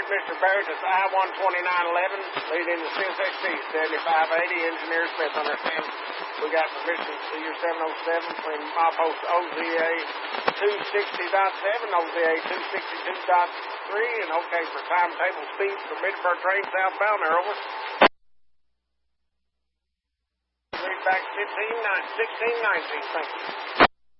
right, Mr. Barrett. It's I-12911, leading to CSXT 7580. Engineer Smith understands we got permission to your 707 from milepost OZA 260.7, OZA 262.3, and okay for timetable speed permitted for train southbound there, over. Read back 1619, thank you.